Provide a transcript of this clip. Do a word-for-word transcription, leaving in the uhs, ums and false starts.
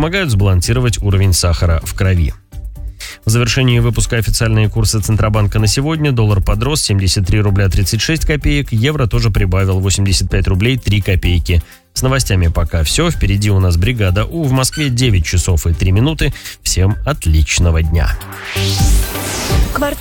помогают сбалансировать уровень сахара в крови. В завершении выпуска официальные курсы Центробанка на сегодня. Доллар подрос семьдесят три рубля тридцать шесть копеек, евро тоже прибавил восемьдесят пять рублей три копейки. С новостями пока все. Впереди у нас бригада У. В Москве девять часов и три минуты. Всем отличного дня. Квартал